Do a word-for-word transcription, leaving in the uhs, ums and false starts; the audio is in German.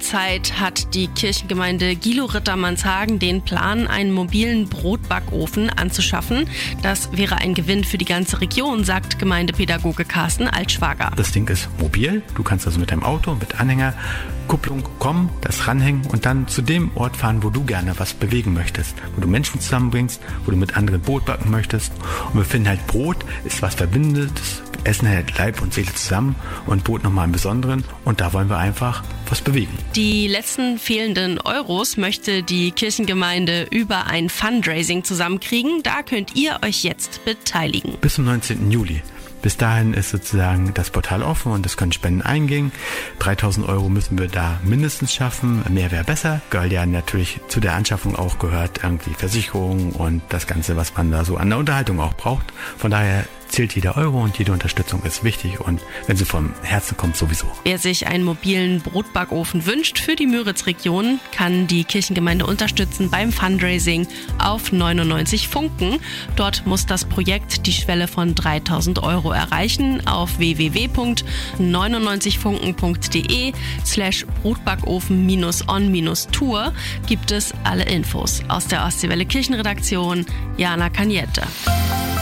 Derzeit hat die Kirchengemeinde Gilow-Rittermannshagen den Plan, einen mobilen Brotbackofen anzuschaffen. Das wäre ein Gewinn für die ganze Region, sagt Gemeindepädagoge Carsten Altschwager. Das Ding ist mobil. Du kannst also mit deinem Auto, mit Anhänger, Kupplung kommen, das ranhängen und dann zu dem Ort fahren, wo du gerne was bewegen möchtest, wo du Menschen zusammenbringst, wo du mit anderen Brot backen möchtest. Und wir finden halt, Brot ist was Verbindendes. Essen hält Leib und Seele zusammen und Brot nochmal im Besonderen. Und da wollen wir einfach was bewegen. Die letzten fehlenden Euros möchte die Kirchengemeinde über ein Fundraising zusammenkriegen. Da könnt ihr euch jetzt beteiligen. Bis zum neunzehnten Juli. Bis dahin ist sozusagen das Portal offen und es können Spenden eingehen. dreitausend Euro müssen wir da mindestens schaffen. Mehr wäre besser, weil ja natürlich zu der Anschaffung auch gehört irgendwie Versicherung und das Ganze, was man da so an der Unterhaltung auch braucht. Von daher zählt jeder Euro und jede Unterstützung ist wichtig und wenn sie vom Herzen kommt, sowieso. Wer sich einen mobilen Brotbackofen wünscht für die Müritz-Region, kann die Kirchengemeinde unterstützen beim Fundraising auf neunundneunzig Funken. Dort muss das Projekt die Schwelle von dreitausend Euro erreichen. Auf w w w punkt neunundneunzig funken punkt d e slash Brotbackofen on Tour gibt es alle Infos. Aus der Ostseewelle Kirchenredaktion, Jana Kaniette.